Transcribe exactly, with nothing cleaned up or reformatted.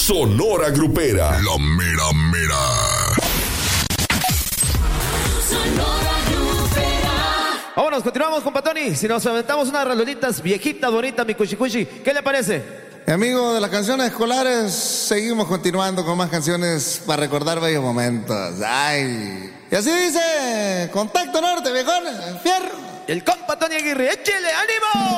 Sonora Grupera. La mera mera. Sonora Grupera. Vámonos, continuamos con Patoni. Si nos aventamos unas rolonitas viejitas, bonitas, mi cuchicuchi, ¿qué le parece? Mi amigo de las canciones escolares, seguimos continuando con más canciones para recordar bellos momentos. Ay. Y así dice, Contacto Norte, viejón, fierro. El compa Tony Aguirre, échele ánimo.